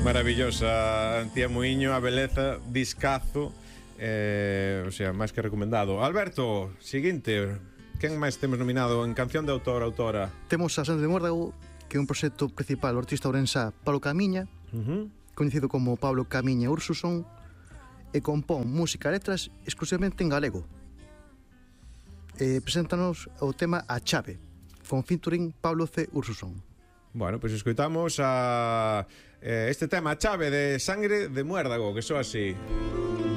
Maravillosa Antía Muiño, a beleza, discazo, o sea, máis que recomendado. Alberto, seguinte, quen máis temos nominado en canción de autora? Temos a Sandra de Muérdago, que é un proxecto principal do artista ourensá Pablo Camiña, coñecido como Pablo Camiña Ursuson, e compón música e letras exclusivamente en galego. Preséntanos o tema A Chave, con featuring Pablo C. Ursuson. Bueno, pois escoitamos a este tema, A Chave, de Sangre de Muérdago, que soa así.